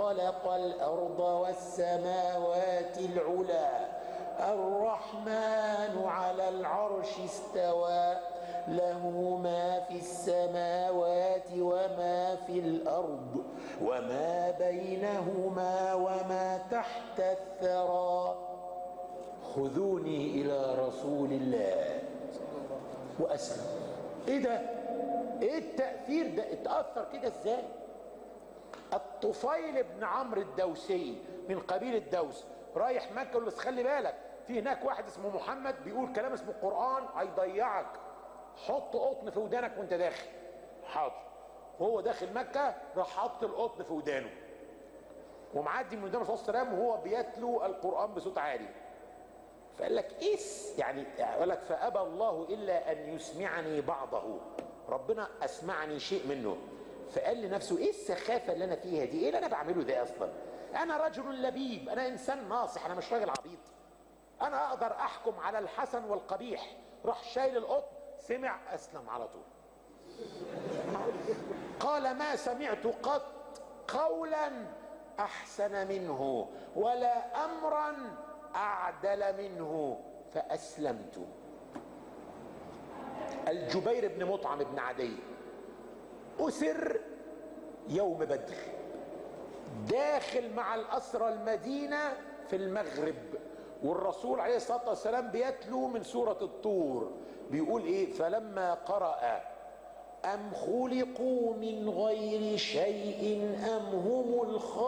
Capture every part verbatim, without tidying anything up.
خلق الأرض والسماوات العلى الرحمن على العرش استوى له ما في السماوات وما في الأرض وما بينهما وما تحت الثرى خذوني إلى رسول الله وأسلم. إيه ده؟ إيه التأثير ده؟ اتأثر كده إزاي؟ الطفيل بن عمرو الدوسي من قبيلة دوس رايح مكة، يقول له بس خلي بالك في هناك واحد اسمه محمد بيقول كلام اسمه القرآن هيضيعك، حط قطن في ودانك وانت داخل. حاضر. وهو داخل مكة راح حط القطن في ودانه ومعدي من قدام الرسول صلى الله عليه وسلم وهو بيتلو القرآن بصوت عالي. فقال لك إيس يعني قال لك فأبى الله إلا أن يسمعني بعضه، ربنا أسمعني شيء منه. فقال لنفسه ايه السخافة اللي انا فيها دي؟ ايه اللي انا بعمله ده اصلا؟ انا رجل لبيب، انا انسان ناصح، انا مش راجل عبيط، انا اقدر احكم على الحسن والقبيح. راح شايل القطن، سمع اسلم على طول. قال ما سمعت قط قولا احسن منه ولا امرا اعدل منه فاسلمت. الجبير بن مطعم بن عدي أسر يوم بدر، داخل مع الأسرى المدينة في المغرب، والرسول عليه الصلاة والسلام بيتلو من سورة الطور بيقول ايه؟ فلما قرأ أم خلقوا من غير شيء أم هم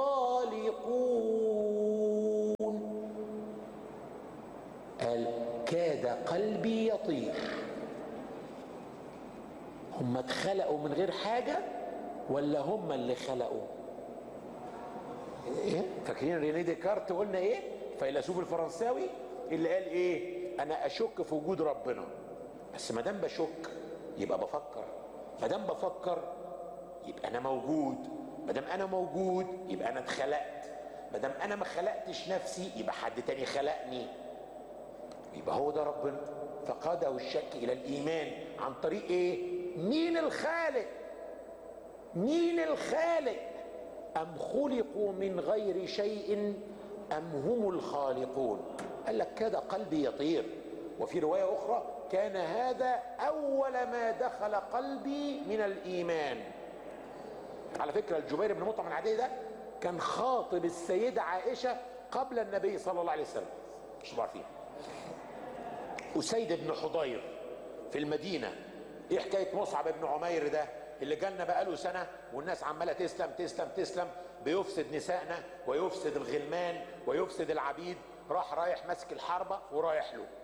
الخالقون قال كاد قلبي يطير. هم اتخلقوا من غير حاجة ولا هم اللي خلقوا؟ ايه فاكرين ريني ديكارت قلنا ايه فيلسوف الفرنساوي اللي قال ايه؟ انا اشك في وجود ربنا، بس ما دام بشك يبقى بفكر، ما دام بفكر يبقى انا موجود، ما دام انا موجود يبقى انا اتخلقت، ما دام انا ما خلقتش نفسي يبقى حد تاني خلقني، يبقى هو ده ربنا. فقاده الشك الى الايمان عن طريق ايه؟ مين الخالق؟ مين الخالق؟ أم خلقوا من غير شيء أم هم الخالقون. قال لك كاد قلبي يطير. وفي رواية أخرى كان هذا أول ما دخل قلبي من الإيمان. على فكرة الجبير بن مطعم العدي ده كان خاطب السيدة عائشة قبل النبي صلى الله عليه وسلم، مش عارفين. أسيد بن حضير في المدينة. ايه حكايه مصعب بن عمير ده اللي جالنا بقاله سنه والناس عماله تسلم تسلم تسلم، بيفسد نسائنا ويفسد الغلمان ويفسد العبيد. راح رايح ماسك الحربه ورايح له.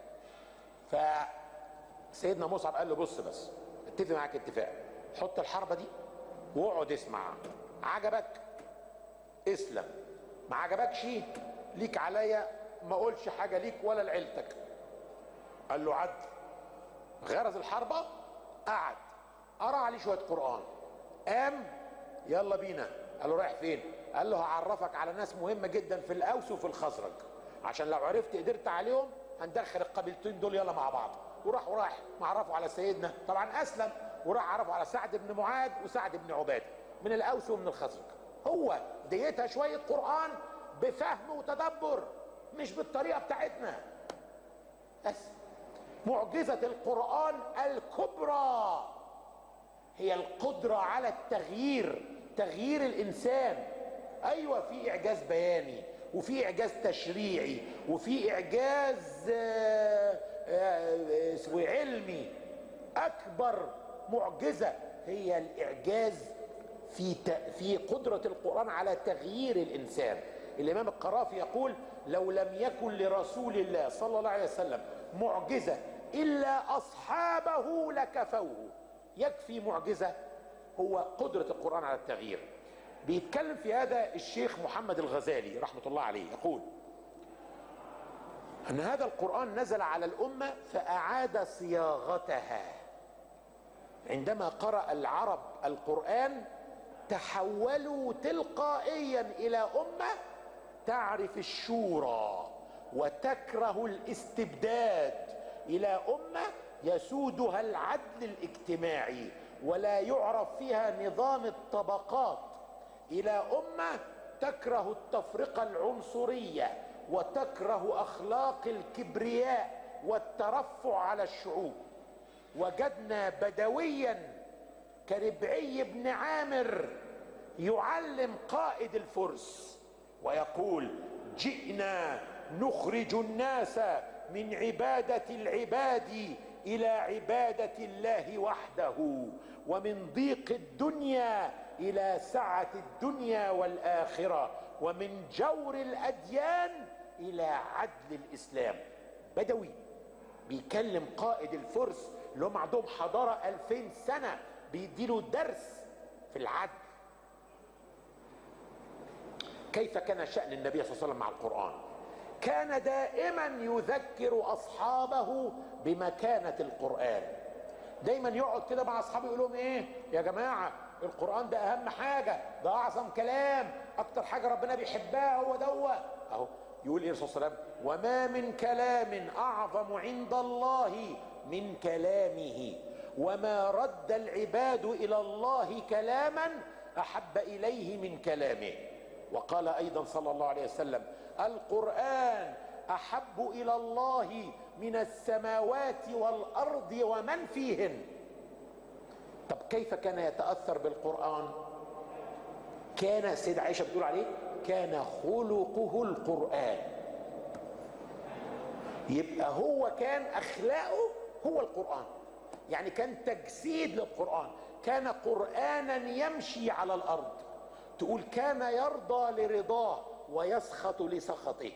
فسيدنا مصعب قال له بص بس اتفق معاك اتفاق، حط الحربه دي واقعد اسمع، عجبك اسلم، ما عجبكش ليك عليا ما اقولش حاجه ليك ولا لعيلتك. قال له عدل. غرز الحربه، قعد قرا عليه شويه قران، قام يلا بينا. قال له رايح فين؟ قال له هعرفك على ناس مهمه جدا في الاوس وفي الخزرج، عشان لو عرفت قدرت عليهم هندخل القبيلتين دول يلا مع بعض. وراح وراح معرفه على سيدنا، طبعا اسلم، وراح عرفه على سعد بن معاذ وسعد بن عباده من الاوس ومن الخزرج. هو ديتها شويه قران بفهم وتدبر، مش بالطريقه بتاعتنا. بس معجزة القرآن الكبرى هي القدرة على التغيير، تغيير الإنسان. أيوة في إعجاز بياني وفي إعجاز تشريعي وفي إعجاز علمي. أكبر معجزة هي الإعجاز في في قدرة القرآن على تغيير الإنسان. الإمام القرافي يقول لو لم يكن لرسول الله صلى الله عليه وسلم معجزة إلا أصحابه لكفوه. يكفي معجزة هو قدرة القرآن على التغيير. بيتكلم في هذا الشيخ محمد الغزالي رحمة الله عليه، يقول أن هذا القرآن نزل على الأمة فأعاد صياغتها. عندما قرأ العرب القرآن تحولوا تلقائيا إلى أمة تعرف الشورى وتكره الاستبداد، إلى أمة يسودها العدل الاجتماعي ولا يعرف فيها نظام الطبقات، إلى أمة تكره التفرقة العنصرية وتكره أخلاق الكبرياء والترفع على الشعوب. وجدنا بدويا كربعي بن عامر يعلم قائد الفرس ويقول: جئنا نخرج الناس من عبادة العباد إلى عبادة الله وحده، ومن ضيق الدنيا إلى سعة الدنيا والآخرة، ومن جور الأديان إلى عدل الإسلام. بدوي بيكلم قائد الفرس اللي هم عندهم حضارة ألفين سنة، بيديله درس في العدل. كيف كان شأن النبي صلى الله عليه وسلم مع القرآن؟ كان دائما يذكر أصحابه بمكانة القرآن. دايما يقعد كده مع أصحابه يقول لهم: إيه يا جماعة، القرآن ده أهم حاجة، ده أعظم كلام، أكتر حاجة ربنا بيحبها هو دوت. أهو يقول إيه الرسول صلى الله عليه وسلم: وما من كلام أعظم عند الله من كلامه، وما رد العباد إلى الله كلاما أحب إليه من كلامه. وقال أيضا صلى الله عليه وسلم: القرآن أحب إلى الله من السماوات والأرض ومن فيهن. طب كيف كان يتأثر بالقرآن؟ كان السيدة عائشة بتقول عليه: كان خلقه القرآن. يبقى هو كان أخلاقه هو القرآن، يعني كان تجسيد للقرآن، كان قرآنا يمشي على الأرض. تقول: كان يرضى لرضاه ويسخط لسخطه.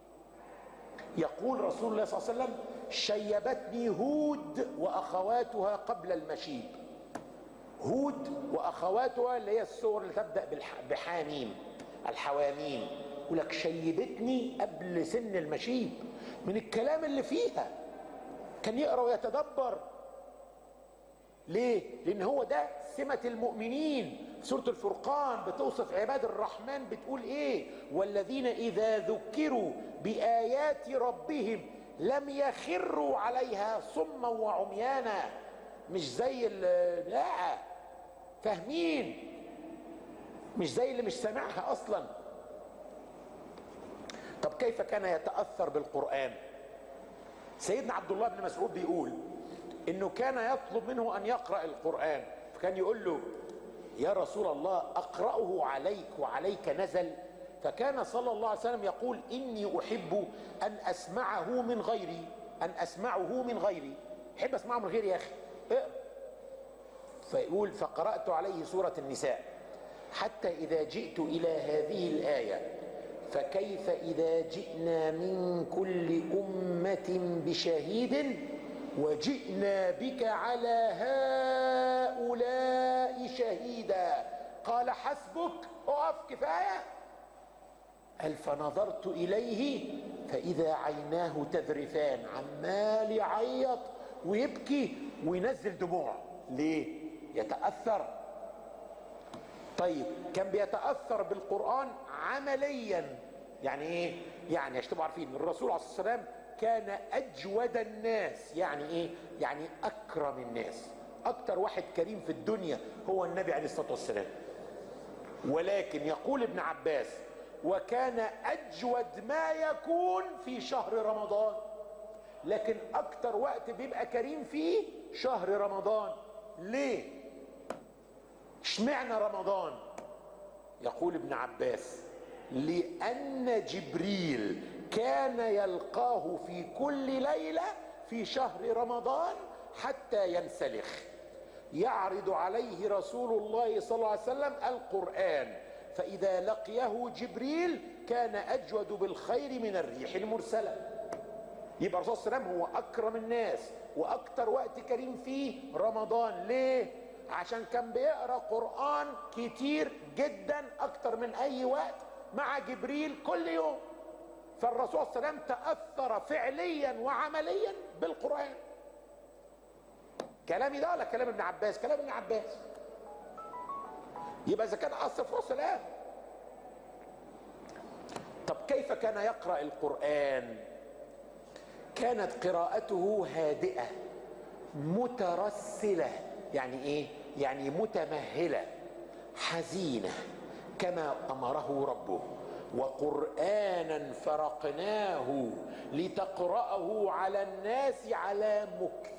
يقول رسول الله صلى الله عليه وسلم: شيبتني هود وأخواتها قبل المشيب. هود وأخواتها اللي هي السور اللي تبدأ بحاميم، الحواميم. يقول لك: شيبتني قبل سن المشيب من الكلام اللي فيها. كان يقرأ ويتدبر. ليه؟ لأن هو ده سمة المؤمنين. سورة الفرقان بتوصف عباد الرحمن، بتقول إيه؟ والذين إذا ذكروا بآيات ربهم لم يخروا عليها صما وعميانا. مش زي اللي لا فاهمين، مش زي اللي مش سامعها أصلا. طب كيف كان يتأثر بالقرآن؟ سيدنا عبد الله بن مسعود بيقول إنه كان يطلب منه أن يقرأ القرآن، فكان يقول له: يا رسول الله، أقرأه عليك وعليك نزل؟ فكان صلى الله عليه وسلم يقول: إني أحب أن أسمعه من غيري، أن أسمعه من غيري، أحب أسمعه من غيري يا أخي. فيقول: فقرأت عليه سورة النساء حتى إذا جئت إلى هذه الآية: فكيف إذا جئنا من كل أمة بشهيد وجئنا بك على هؤلاء شهيدا، قال: حسبك، اقف، كفاية. قال: فنظرت إليه فإذا عيناه تذرفان، عمال يعيط ويبكي وينزل دموع. ليه؟ يتأثر. طيب كان بيتأثر بالقرآن عمليا. يعني ايه؟ يعني عشان تبقوا عارفين الرسول عليه الصلاة والسلام كان أجود الناس. يعني ايه؟ يعني أكرم الناس. أكتر واحد كريم في الدنيا هو النبي عليه الصلاة والسلام. ولكن يقول ابن عباس: وكان أجود ما يكون في شهر رمضان. لكن أكتر وقت بيبقى كريم فيه شهر رمضان. ليه؟ اشمعنى رمضان؟ يقول ابن عباس: لأن جبريل كان يلقاه في كل ليلة في شهر رمضان حتى ينسلخ، يعرض عليه رسول الله صلى الله عليه وسلم القرآن، فإذا لقيه جبريل كان أجود بالخير من الريح المرسلة. يبقى الرسول صلى الله عليه وسلم هو أكرم الناس، وأكتر وقت كريم فيه رمضان. ليه؟ عشان كان بيقرأ قرآن كتير جدا، أكتر من أي وقت، مع جبريل كل يوم. فالرسول صلى الله عليه وسلم تأثر فعليا وعمليا بالقرآن. كلامي ده ولا كلام ابن عباس؟ كلام ابن عباس. يبقى إذا كان أثر في رسول الله. طب كيف كان يقرأ القرآن؟ كانت قراءته هادئة مترسلة. يعني ايه؟ يعني متمهلة، حزينة، كما أمره ربه، وقرآنا فرقناه لتقرأه على الناس على مكث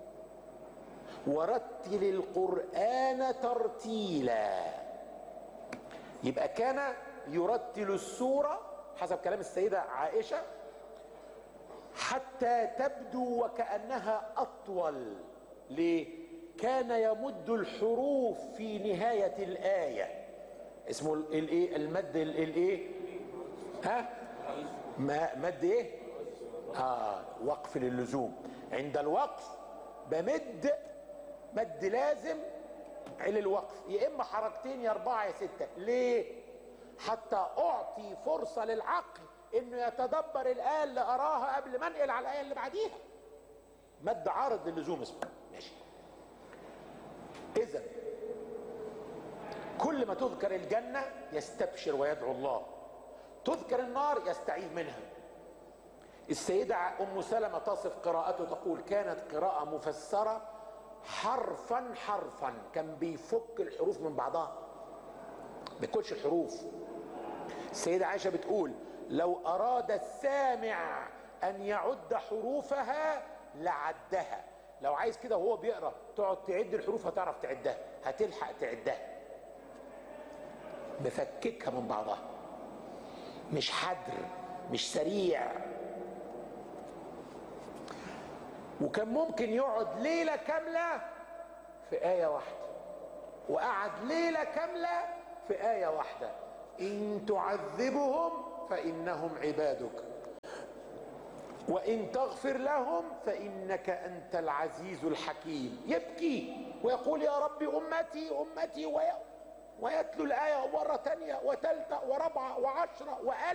ورتل القرآن ترتيلا. يبقى كان يرتل السورة حسب كلام السيدة عائشة حتى تبدو وكأنها أطول. ليه؟ كان يمد الحروف في نهاية الآية، اسمه الايه المد الايه ها مد ايه اه وقف للزوم. عند الوقف بمد مد لازم على الوقف، يا اما حركتين يا اربعه يا سته. ليه؟ حتى اعطي فرصه للعقل انه يتدبر الايه اللي اراها قبل ما انقل على الايه اللي بعديها. مد عارض للزوم اسمه. ماشي. اذا كل ما تذكر الجنه يستبشر ويدعو الله، تذكر النار يستعيذ منها. السيدة أم سلمة تصف قراءته تقول كانت قراءة مفسرة حرفا حرفا، كان بيفك الحروف من بعضها ما بيكلش الحروف. السيدة عائشة بتقول لو أراد السامع أن يعد حروفها لعدها. لو عايز كده وهو بيقرأ تقعد تعد الحروف هتعرف تعدها، هتلحق تعدها. بفككها من بعضها، مش حدر مش سريع. وكان ممكن يقعد ليلة كاملة في آية واحدة، وقعد ليلة كاملة في آية واحدة. إن تعذبهم فإنهم عبادك وإن تغفر لهم فإنك أنت العزيز الحكيم. يبكي ويقول يا رب أمتي أمتي، ويتلو الآية مرة تانية وثالثة ورابعة وعشرة وألف.